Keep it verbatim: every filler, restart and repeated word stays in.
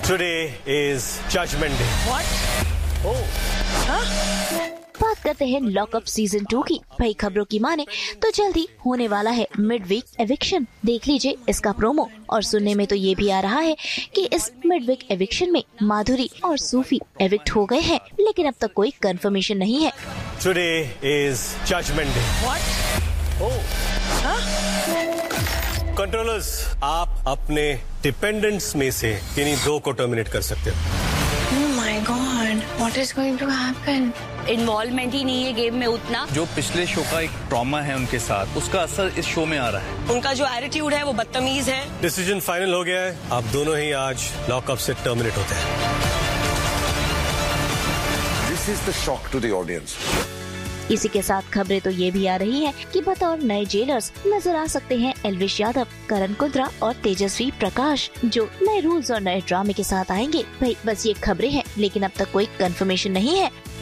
Today is Judgment Day. What? Oh. Huh? बात करते हैं लॉकअप सीजन टू की। भाई खबरों की माने तो जल्दी होने वाला है मिड वीक एविक्शन। देख लीजिए इसका प्रोमो। और सुनने में तो ये भी आ रहा है कि इस मिड वीक एविक्शन में माधुरी और सूफी एविक्ट हो गए हैं, लेकिन अब तक कोई कंफर्मेशन नहीं है। Today is Judgment Day. What? Oh. Controllers, आप अपने डिपेंडेंट्स में से किन्हीं दो को टर्मिनेट कर सकते हो। Oh my God, what is going to happen? Involvement ही नहीं है गेम में उतना। जो पिछले शो का एक ट्रॉमा है उनके साथ, उसका असर इस शो में आ रहा है। उनका जो एटीट्यूड है वो बदतमीज है। डिसीजन फाइनल हो गया है, आप दोनों ही आज लॉकअप से टर्मिनेट होते हैं। This is the shock to the audience. इसी के साथ खबरें तो ये भी आ रही हैं कि बतौर नए जेलर्स नजर आ सकते हैं एल्विश यादव, करण कुंद्रा और तेजस्वी प्रकाश, जो नए रूल्स और नए ड्रामे के साथ आएंगे। भाई बस ये खबरें हैं, लेकिन अब तक कोई कंफर्मेशन नहीं है।